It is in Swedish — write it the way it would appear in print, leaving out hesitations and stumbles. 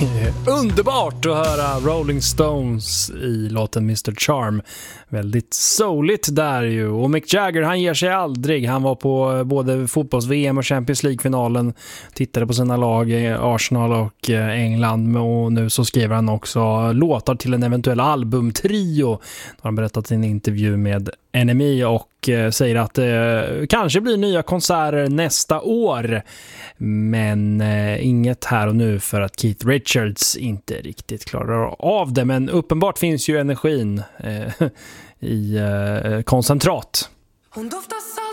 Underbart att höra Rolling Stones i låten Mr. Charm. Väldigt souligt där ju. Och Mick Jagger, han ger sig aldrig. Han var på både fotbolls-VM och Champions League-finalen. Tittade på sina lag i Arsenal och England. Och nu så skriver han också låtar till en eventuell albumtrio. Har han berättat i en intervju med NME och säger att det kanske blir nya konserter nästa år. Men inget här och nu för att Keith Richards inte riktigt klarar av det. Men uppenbart finns ju energin i koncentrat. Hon doftar